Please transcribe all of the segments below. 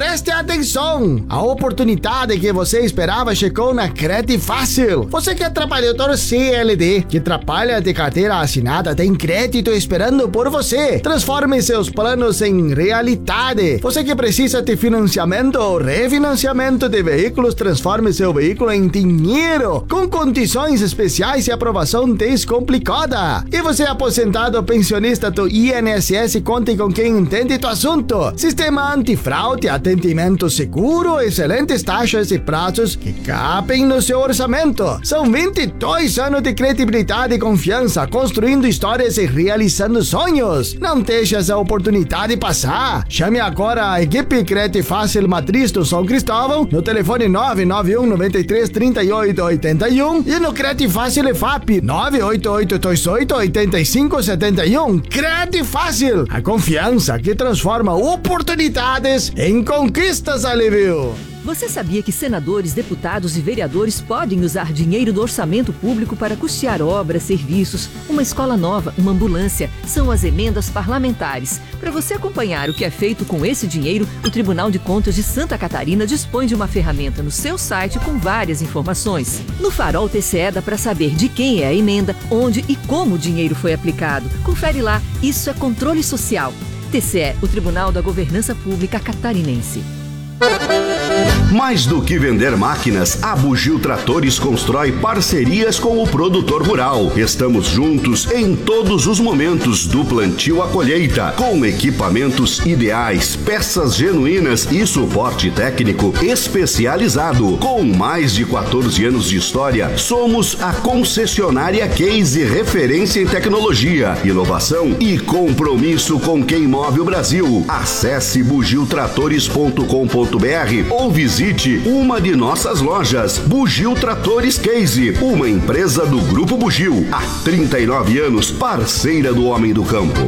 preste atenção! A oportunidade que você esperava chegou na Crédito Fácil. Você que é trabalhador CLT, que trabalha de carteira assinada, tem crédito esperando por você. Transforme seus planos em realidade. Você que precisa de financiamento ou refinanciamento de veículos, transforme seu veículo em dinheiro, com condições especiais e aprovação descomplicada. E você aposentado ou pensionista do INSS, conte com quem entende do assunto. Sistema antifraude, atendimento seguro, excelentes taxas e prazos que cabem no seu orçamento. São 22 anos de credibilidade e confiança, construindo histórias e realizando sonhos. Não deixe essa oportunidade passar. Chame agora a equipe Crédito Fácil Matriz do São Cristóvão no telefone 991 93 38 81 e no Crédito Fácil EFAP 988 28 85 71. Crédito Fácil, a confiança que transforma oportunidades em conquistas, Alívio. Você sabia que senadores, deputados e vereadores podem usar dinheiro do orçamento público para custear obras, serviços, uma escola nova, uma ambulância? São as emendas parlamentares. Para você acompanhar o que é feito com esse dinheiro, o Tribunal de Contas de Santa Catarina dispõe de uma ferramenta no seu site com várias informações. No Farol TCE dá para saber de quem é a emenda, onde e como o dinheiro foi aplicado. Confere lá, isso é controle social. TCE, o Tribunal da Governança Pública Catarinense. Mais do que vender máquinas, a Bugio Tratores constrói parcerias com o produtor rural. Estamos juntos em todos os momentos, do plantio à colheita, com equipamentos ideais, peças genuínas e suporte técnico especializado. Com mais de 14 anos de história, somos a concessionária Case, referência em tecnologia, inovação e compromisso com quem move o Brasil. Acesse bugiotratores.com.br ou visite uma de nossas lojas. Bugio Tratores Case, uma empresa do Grupo Bugio, há 39 anos, parceira do homem do campo.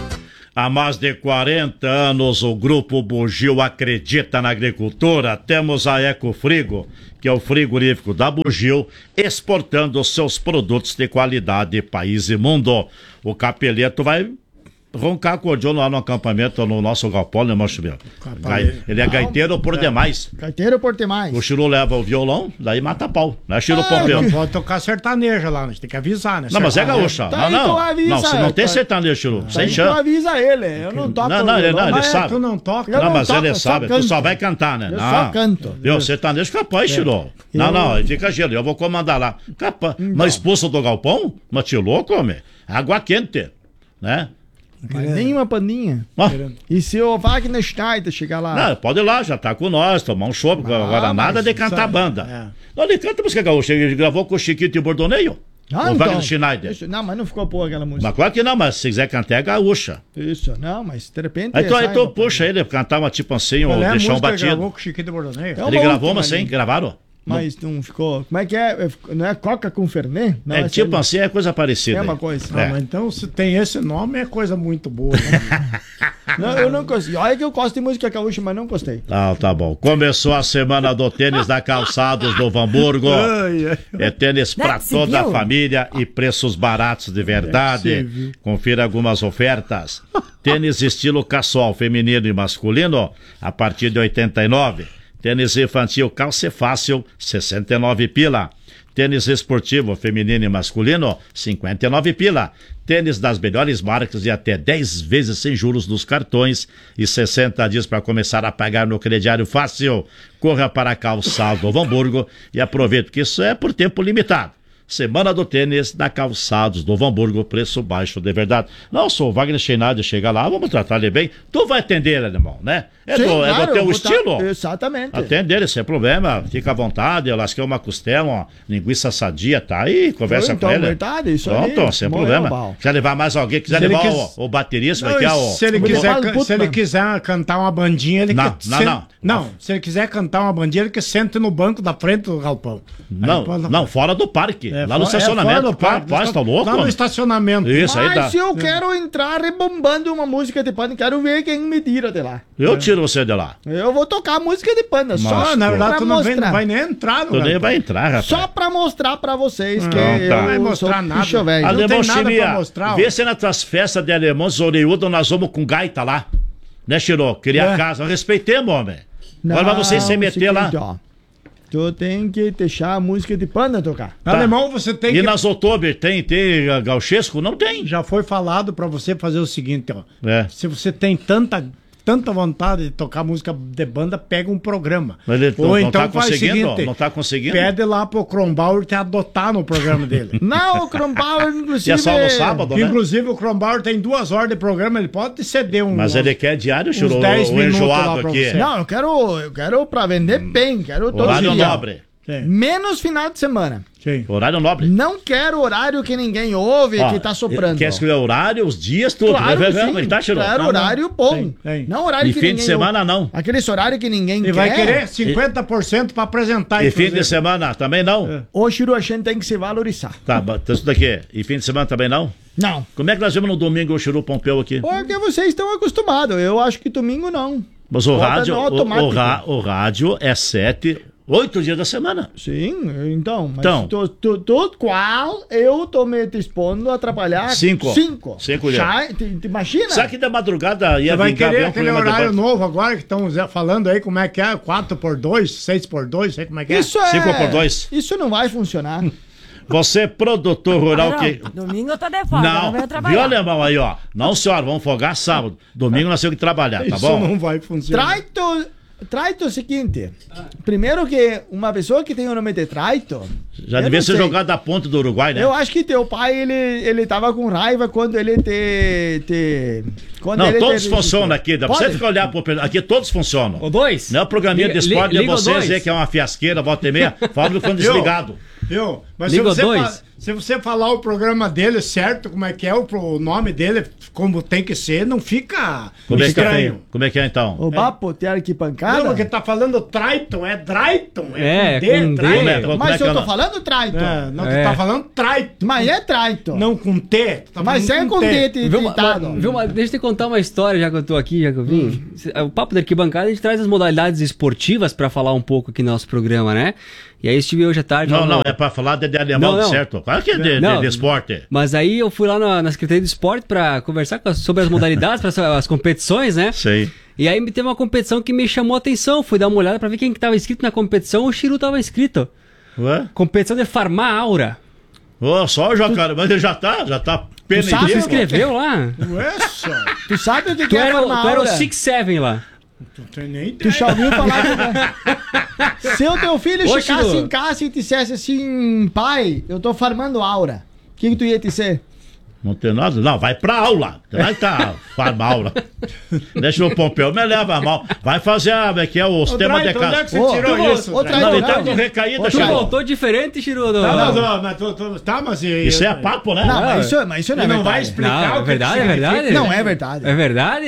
Há mais de 40 anos o Grupo Bugio acredita na agricultura. Temos a Ecofrigo, que é o frigorífico da Bugio, exportando seus produtos de qualidade país e mundo. O Capeleto vai roncar acordeon lá no acampamento, no nosso galpão, né, Mancho Belo? Ele é gaiteiro por demais. Gaiteiro por demais. O Chiru leva o violão, daí mata pau, né, Chiru Pompeu? Não pode tocar sertaneja lá, a gente tem que avisar, né? Não, mas é gaúcha. Não, se não tem sertanejo, Chiru, sem chance. Tu avisa ele, eu não toco. Não, ele sabe. Tu não toca. Não, mas ele sabe, tu só vai cantar, né? Eu só canto. Viu, sertanejo capaz, Chiru. Não, fica gelo, eu vou comandar lá. Capaz, mas expulso do galpão? Mas te louco, homem? Água quente, né? Nenhuma paninha. E se o Wagner Schneider chegar lá? Não, pode ir lá, já tá com nós, tomar um chopp. Agora nada de cantar banda. Não, ele canta música gaúcha. Ele gravou com o Chiquito e o Bordoneio. O Wagner Schneider. Não, mas não ficou boa aquela música. Mas claro que não, mas se quiser cantar é gaúcha. Isso, não, mas de repente. Então puxa ele, cantar uma tipo assim, ou deixar um batido. Ele gravou com o Chiquito e o Bordoneio. Ele gravou uma assim, gravaram? Mas não ficou. Como é que é? Não é Coca com Fernet? Não, é tipo assim, é coisa parecida. É uma coisa. Mas então, se tem esse nome, é coisa muito boa. Né? Não, eu não gostei. Olha que eu gosto de música gaúcha, mas não gostei. Tá bom. Começou a semana do tênis da Calçados do Hamburgo. É tênis pra toda a família e preços baratos de verdade. Confira algumas ofertas. Tênis estilo casual, feminino e masculino, a partir de 89. Tênis infantil Calce Fácil, 69 pila. Tênis esportivo feminino e masculino, 59 pila. Tênis das melhores marcas e até 10 vezes sem juros nos cartões e 60 dias para começar a pagar no crediário fácil. Corra para a Calçado do Hamburgo e aproveite, porque isso é por tempo limitado. Semana do tênis da Calçados do Hamburgo, preço baixo de verdade. Não, sou o Wagner Schneider, chega lá, vamos tratar ele bem. Tu vai atender ele, irmão, né? É do teu estilo. Exatamente. Atender ele sem problema, fica à vontade. Eu lasquei uma costela, uma linguiça sadia, tá aí, conversa com ele. Verdade, isso pronto, aí. Sem problema. Quer levar mais alguém, quiser levar o baterista, vai que é o... Se ele quiser cantar uma bandinha, ele Não, se ele quiser cantar uma bandinha, ele que sente no banco da frente do galpão. Não, fora do parque. Lá no estacionamento. Tá louco? Lá no estacionamento. Isso aí dá. Mas se eu quero entrar rebombando uma música de panda, quero ver quem me tira de lá. Eu tiro você de lá. Eu vou tocar música de panda. Só na verdade, tu não vai nem entrar. Tu nem vai entrar, rapaz. Só pra mostrar pra vocês que eu não vai mostrar nada. Não tem nada pra mostrar. Vê se nas tuas festas de alemãos orelhudos nós vamos com gaita lá. Né, Chiro? Queria casa. Respeitemos, homem. Agora vai você se meter lá. Ó, tu tem que deixar a música de panda tocar. Tá. Alemão, você tem e nas Oktober tem gauchesco? Não tem. Já foi falado pra você fazer o seguinte, ó. Se você tem tanta vontade de tocar música de banda, pega um programa. Mas ele ou não então tá faz o seguinte, não tá conseguindo? Pede lá pro Kronbauer te adotar no programa dele. Não, o Kronbauer, inclusive... E é só no sábado, né? Inclusive, o Kronbauer tem 2 horas de programa, ele pode te ceder Mas ele quer diário, uns 10 minutos enjoado aqui. Não, eu quero pra vender bem, quero todo horário dia. nobre. Menos final de semana. Sim. Horário nobre. Não quero horário que ninguém ouve, que tá soprando. Quer escrever horário, os dias, tudo. Claro que sim. Ele tá tirando. Quero horário bom. Sim. Não horário e que fim ninguém de semana, ouve. não. Aqueles horários que ninguém quer. Ele vai querer 50% pra apresentar. E fim de semana também não? Ô, Chiru, a gente tem que se valorizar. Tá, isso daqui. E fim de semana também não? Não. Como é que nós vemos no domingo o Chiru Pompeu aqui? Porque vocês estão acostumados. Eu acho que domingo não. Mas o rádio, o rádio é 8 dias da semana. Sim, então. Mas qual eu tô me dispondo a trabalhar 5 dias. Te imagina? Será que da madrugada ia Você vai vingar querer bem aquele horário novo agora que estão falando aí como é que é? 4x2, 6x2, sei como é que é? 5x2. Isso não vai funcionar. Você, produtor rural que... Domingo eu tô de folga, não venho trabalhar. Viu, alemão, aí, ó. Não, senhora, vamos folgar sábado. Domingo nós temos que trabalhar, tá bom? Isso não vai funcionar. Traito é o seguinte. Primeiro que uma pessoa que tem o nome de Traito... Já devia ser jogado da ponta do Uruguai, né? Eu acho que teu pai, ele tava com raiva quando ele não, todos funcionam aqui. Dá pra você ficar olhar pro... Aqui todos funcionam. O 2? Não é o programinha de esporte de vocês dizer que é uma fiasqueira, volta e meia. Fala do quando desligado. Viu? Mas Liga se você falar o programa dele certo, como é que é o nome dele, como tem que ser, não fica estranho. Como é que é então? O papo tem arquipancada? Não, porque tá falando Triton, é Drayton. É, com D. Triton. Mas eu tô falando Traito. Não, tu tá falando Triton. Mas é Traito. Não com T. Mas é com T tentado. Deixa eu te contar uma história, já que eu tô aqui, já que eu vim. O Papo da Arquibancada, a gente traz as modalidades esportivas pra falar um pouco aqui no nosso programa, né? E aí estive hoje à tarde... Não, é pra falar de alemão, não. certo? Claro que é de esporte. Mas aí eu fui lá na Secretaria de Esporte pra conversar sobre as modalidades, as competições, né? Sei. E aí teve uma competição que me chamou a atenção. Fui dar uma olhada pra ver quem que tava inscrito na competição. O Chiru tava inscrito. Ué? Competição de Farmar Aura. Só o Jacaré, mas ele já tá Tu se inscreveu lá? Ué, só. Tu sabe o que Tu é era Farmar o Aura? 6-7 lá. Não tem nem ideia. Tu já ouviu falar Se o teu filho chegasse em casa e dissesse assim, pai, eu tô farmando aura, o que tu ia dizer? Não tem nada? Não, vai pra aula. Vai tá, farma aula. Deixa o Pompeu, me leva mal. Vai fazer o sistema de casa. Onde é que você tirou isso? Não, ele tá com recaída, Tu voltou diferente, Chiru. Mas isso é papo, né? Não, mas isso não é verdade. Não vai explicar Não, o que é verdade? Não é verdade. É verdade?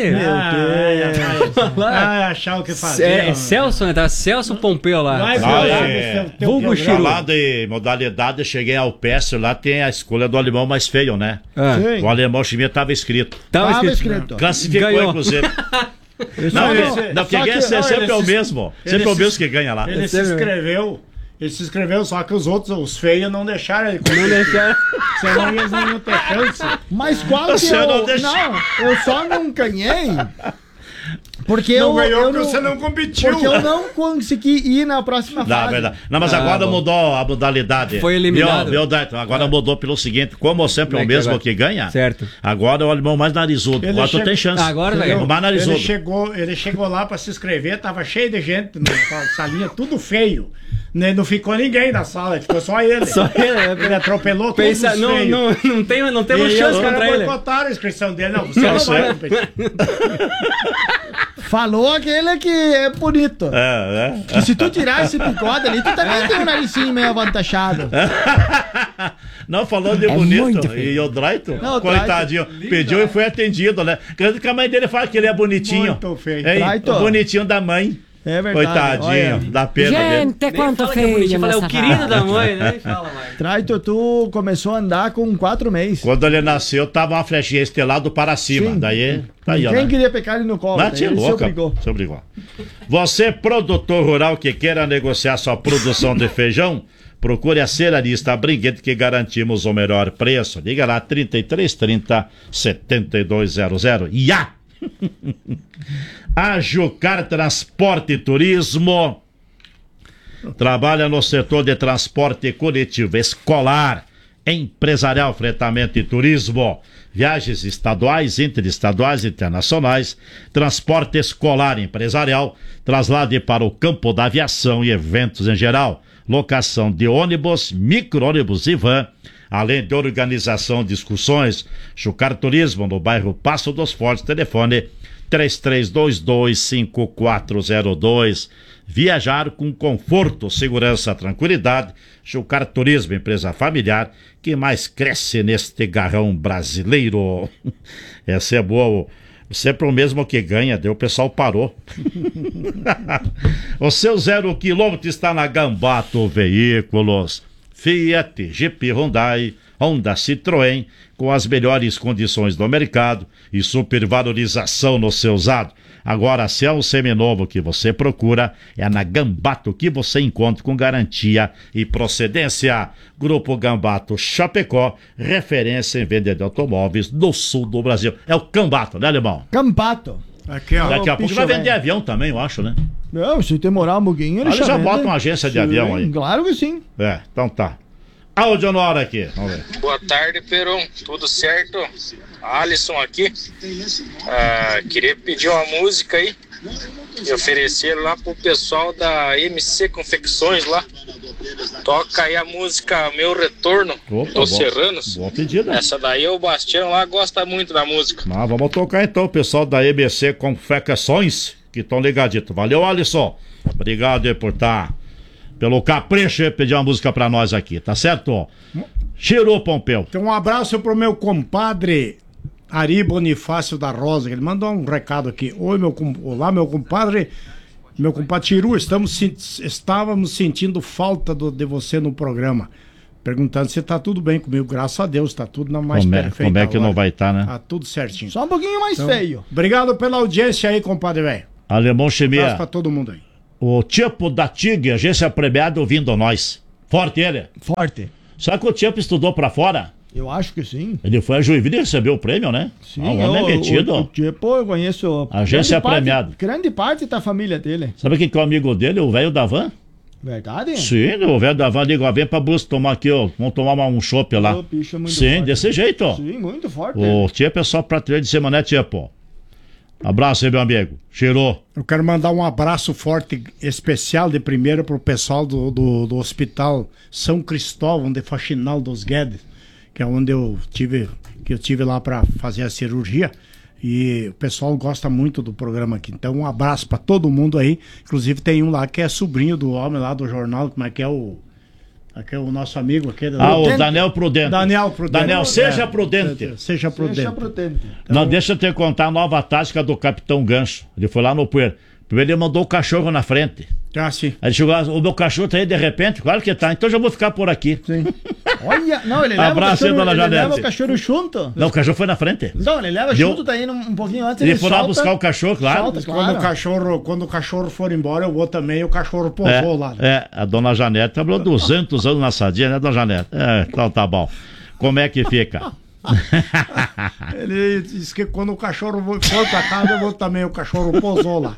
Achar o que fazer. É Celso, né? Tá Celso Pompeu lá. Vulgo Chiru. Lá de modalidade, cheguei ao Pécio, lá tem a escolha do alemão mais feio, né? O alemão Chimia tava escrito. Tava escrito. Classificou, ganhou. Inclusive. Não, quem ganha sempre é o mesmo. Sempre é o mesmo que ganha lá. Ele se inscreveu, só que os feios não deixaram ele. Não deixaram. Senão eles não iam ter chance. Mas qual que eu só não ganhei. Porque você não competiu. Porque eu não consegui ir na próxima fase. Verdade. Não, mas agora mudou a modalidade. Foi eliminado. Agora mudou pelo seguinte: como sempre é o mesmo que ganha, certo. Agora é o alemão mais narizudo. Agora tu tem chance. Agora vai. O mais narizudo. Ele chegou lá pra se inscrever, tava cheio de gente na salinha, tudo feio. Não ficou ninguém na sala, ficou só ele. Ele atropelou todos os feios. Não temos chance contra ele. Boicotaram a inscrição dele. Não, você não vai competir. Falou aquele que é bonito. Que se tu tirar esse bigode ali, tu também tem um narizinho meio avantajado. Não, falando de bonito. E o Drayton, coitadinho, pediu e foi atendido, né? Acredito que a mãe dele fala que ele é bonitinho. Muito feio. O bonitinho da mãe. É verdade. Coitadinho, dá pena dele. Gente, quanto feio. Fala, é o querido da mãe, né? Fala mais. Traito, tu começou a andar com 4 meses. Quando ele nasceu, tava uma flechinha estelado para cima. Sim. Daí, tá aí, Quem queria pegar ele no colo? Mas tinha louca. Se obrigou. Você, produtor rural que queira negociar sua produção de feijão, procure a Cearista Brinquedo que garantimos o melhor preço. Liga lá, 3330 7200. A Jucar Transporte e Turismo trabalha no setor de transporte coletivo, escolar, empresarial, fretamento e turismo, viagens estaduais, interestaduais e internacionais, transporte escolar empresarial, traslade para o campo da aviação e eventos em geral, locação de ônibus, micro-ônibus e van, além de organização de excursões. Jucar Turismo, no bairro Passo dos Fortes, telefone 33225402. Viajar com conforto, segurança, tranquilidade. Jucar Turismo, empresa familiar que mais cresce neste garrão brasileiro. Essa é boa. Sempre o mesmo que ganha, daí o pessoal parou. O seu 0 km está na Gambato Veículos. Fiat, Jeep, Hyundai, Honda, Citroën, com as melhores condições do mercado e supervalorização no seu usado. Agora, se é um seminovo que você procura, é na Gambato que você encontra com garantia e procedência. Grupo Gambato Chapecó, referência em venda de automóveis do sul do Brasil. É o Gambato, né, Alemão? Gambato. Aqui, ó. Daqui a pouco vai vender avião também, eu acho, né? Não, se demorar um pouquinho, ele já bota uma agência de avião aí. Claro que sim. É, então tá. Áudio na hora aqui. Vamos ver. Boa tarde, Peron. Tudo certo? Alisson aqui. Queria pedir uma música aí e oferecer lá pro pessoal da MC Confecções lá. Toca aí a música Meu Retorno dos Serranos. Boa pedida. Essa daí o Bastião lá gosta muito da música. Vamos tocar então, o pessoal da MC Confecções, que estão ligaditos. Valeu, Alisson. Obrigado aí por estar... Pelo capricho de pedir uma música pra nós aqui, tá certo? Cheirou, Pompeu. Então um abraço pro meu compadre Ari Bonifácio da Rosa, ele mandou um recado aqui. Olá, meu compadre Chiru, estávamos sentindo falta de você no programa. Perguntando se tá tudo bem comigo. Graças a Deus, tá tudo na mais perfeita. Como é que não vai estar, né? Tá tudo certinho. Só um pouquinho mais feio. Obrigado pela audiência aí, compadre velho. Alemão Chimia. Um abraço pra todo mundo aí. O tipo da TIG, agência premiada, ouvindo nós. Forte ele. Forte. Será que o tipo estudou pra fora? Eu acho que sim. Ele foi a Joinville e recebeu o prêmio, né? Sim. O homem é metido. O tipo, eu conheço... Agência premiada. Grande parte da família dele. Sabe quem que é o amigo dele? O velho da van? Verdade? Sim, o velho da van liga, vem pra Bus tomar aqui, ó. Vamos tomar um chopp lá. Bicho, muito sim, forte. Desse jeito, ó. Sim, muito forte. O tipo é só pra trilha de semana, né, tipo? Abraço aí, meu amigo. Cheirou. Eu quero mandar um abraço forte, especial de primeiro pro pessoal do Hospital São Cristóvão de Faxinal dos Guedes, que é onde eu tive lá para fazer a cirurgia. E o pessoal gosta muito do programa aqui. Então um abraço para todo mundo aí. Inclusive tem um lá que é sobrinho do homem lá do jornal, como é que é o... Aqui é o nosso amigo aqui. O Daniel Prudente. Daniel, seja prudente. Seja prudente. Então... Não, deixa eu te contar a nova tática do Capitão Gancho. Ele foi lá no Puer. Primeiro ele mandou o cachorro na frente. Sim. Aí ele chegou lá, o meu cachorro tá aí de repente? Claro que tá, então já vou ficar por aqui. Sim. Olha, não, ele Abraço, leva, dona Janete. Ele leva o cachorro junto. Não, o cachorro foi na frente. Não, ele leva junto, tá indo um pouquinho antes. Ele foi lá buscar o cachorro, claro. Quando o cachorro for embora, eu vou também, o cachorro pousou lá. A dona Janete trabalhou 200 anos na sadia, né, dona Janete? Então tá bom. Como é que fica? Ele disse que quando o cachorro for pra casa, eu vou também, o cachorro pousou lá.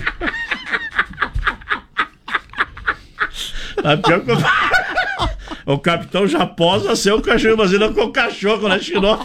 O capitão já posa ser o cachorro, imagina com o cachorro, né, Chino?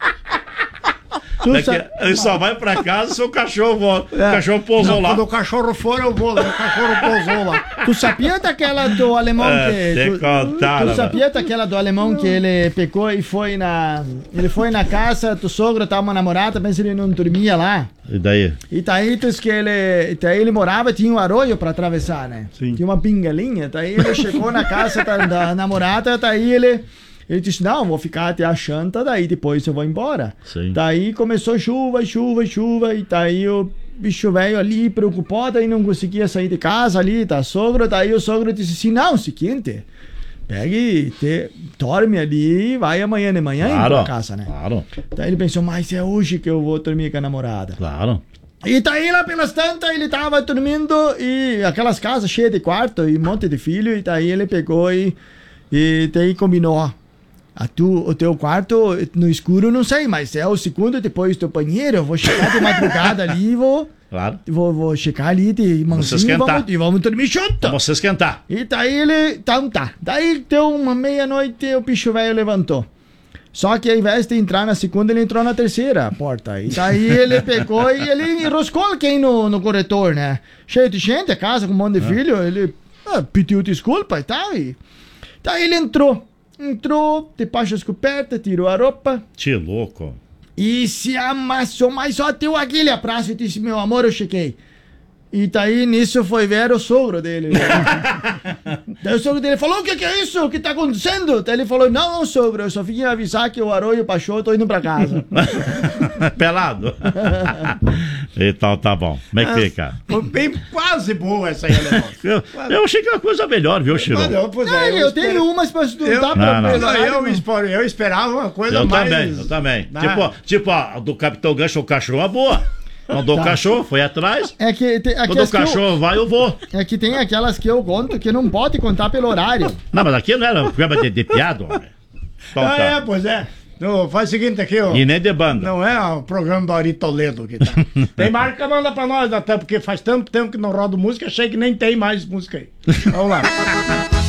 Ele só vai pra casa se o cachorro volta. O cachorro pousou lá. Quando o cachorro for, eu vou lá. O cachorro pousou lá. Tu sabia daquela do alemão tu sabia daquela do alemão que ele pegou e foi na casa do sogro, tava uma namorada, mas ele não dormia lá. E daí? E daí diz que ele morava, tinha um arroio pra atravessar, né? Sim. Tinha uma pingalinha. Daí ele chegou na casa da namorada, daí ele disse, não, vou ficar até a chanta, daí depois eu vou embora. Sim. Daí começou chuva, e daí o bicho velho ali preocupado e não conseguia sair de casa ali, tá sogro. Daí o sogro disse assim, não, seguinte, pega e dorme ali e vai amanhã de manhã ir pra casa, né? Claro. Daí ele pensou, mas é hoje que eu vou dormir com a namorada. Claro. E daí lá pelas tantas ele tava dormindo e aquelas casas cheias de quarto e um monte de filho, e daí ele pegou e daí combinou. O teu quarto no escuro não sei, mas é o segundo depois do banheiro. Eu vou chegar de madrugada ali e vou... Claro. Vou checar ali de mansinho e vamos dormir junto. Vamos se esquentar. E daí ele... Então tá. Daí deu uma meia-noite e o bicho velho levantou. Só que ao invés de entrar na segunda, ele entrou na terceira porta. E daí ele pegou e ele enroscou alguém no corredor, né? Cheio de gente, a casa com um monte de filho. Ele pediu desculpa e tal. E daí ele entrou, debaixo das cobertas, tirou a roupa. Que louco. E se amassou, mas só deu aquele abraço e disse, meu amor, eu cheguei. E daí nisso foi ver o sogro dele. Daí o sogro dele falou, o que é isso? O que tá acontecendo? Daí ele falou, não, sogro, eu só vim avisar que o arroio baixou, eu tô indo pra casa. Pelado? Então tá bom. Como é que fica? Foi bem quase boa essa aí, Alemão. Eu achei que era uma coisa melhor, viu, Chico? Eu tenho umas pra estudar eu esperava uma coisa mais... Eu também. Tipo, a do Capitão Gancho, o cachorro é boa. Mandou o cachorro, foi atrás. É que quando o cachorro vai, eu vou. É que tem aquelas que eu conto que não pode contar pelo horário. Não, mas aqui não era um programa de piada, homem. Pois é. No, faz o seguinte aqui, ó. E nem de banda. Não é o programa do Ari Toledo que tá. Tem marca, manda pra nós, até porque faz tanto tempo que não rodo música, achei que nem tem mais música aí. Vamos lá.